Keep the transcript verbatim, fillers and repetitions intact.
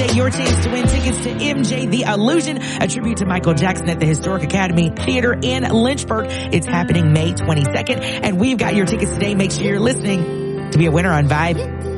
today your chance to win tickets to M J The Illusion, a tribute to Michael Jackson at the Historic Academy Theater in Lynchburg. It's happening May twenty-second, and we've got your tickets today. Make sure you're listening to be a winner on Vibe.